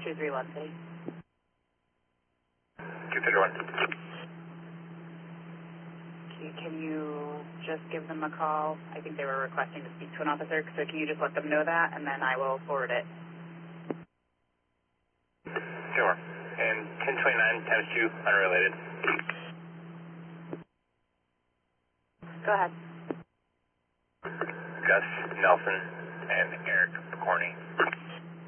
231 City. 231. Okay, can you just give them a call? I think they were requesting to speak to an officer, so can you just let them know that, and then I will forward it. Sure. And 1029 times 2, unrelated. Go ahead. Gus, Nelson, and Eric Corney.